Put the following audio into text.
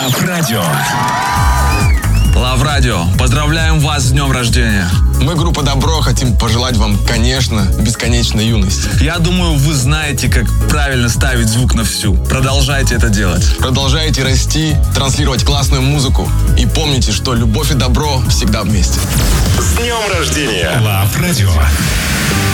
Лав Радио. Лав Радио, поздравляем вас с днем рождения. Мы, группа Добро, хотим пожелать вам, конечно, бесконечной юности. Я думаю, вы знаете, как правильно ставить звук на всю. Продолжайте это делать. Продолжайте расти, транслировать классную музыку. И помните, что любовь и добро всегда вместе. С днем рождения! Лав Радио.